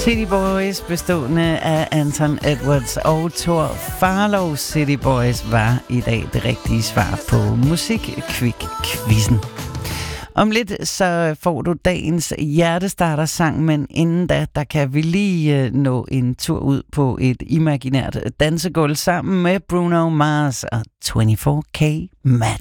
City Boys bestående af Anton Edwards og Thor Farlow. City Boys var i dag det rigtige svar på Musikquick-quizzen. Om lidt så får du dagens hjertestarter-sang, men inden da, der kan vi lige nå en tur ud på et imaginært dansegulv sammen med Bruno Mars og 24K Magic.